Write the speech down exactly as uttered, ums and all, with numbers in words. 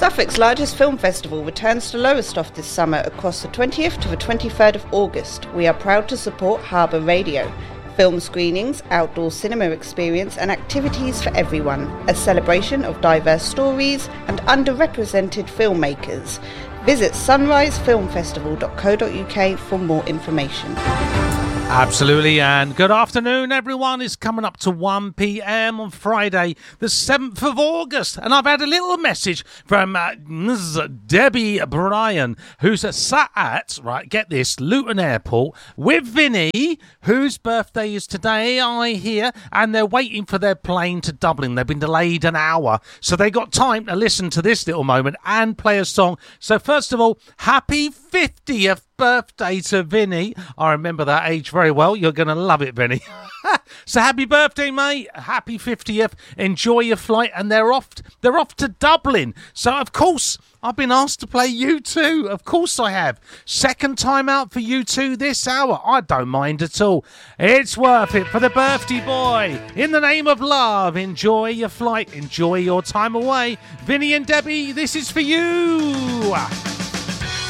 Suffolk's largest film festival returns to Lowestoft this summer across the twentieth to the twenty-third of August. We are proud to support Harbour Radio. Film screenings, outdoor cinema experience and activities for everyone. A celebration of diverse stories and underrepresented filmmakers. Visit sunrise film festival dot co dot uk for more information. Absolutely, and good afternoon everyone. It's coming up to one p.m. on Friday the seventh of August, and I've had a little message from uh, Miz Debbie Bryan, who's sat at, right, get this, Luton Airport with Vinny, whose birthday is today, I hear, and they're waiting for their plane to Dublin. They've been delayed an hour, so they got time to listen to this little moment and play a song. So first of all, happy fiftieth birthday to Vinny. I remember that age very well. You're going to love it, Vinny. So happy birthday, mate. Happy fiftieth. Enjoy your flight. And they're off, they're off to Dublin. So, of course, I've been asked to play U two. Of course I have. Second time out for U two this hour. I don't mind at all. It's worth it for the birthday boy. In the name of love, enjoy your flight. Enjoy your time away. Vinny and Debbie, this is for you.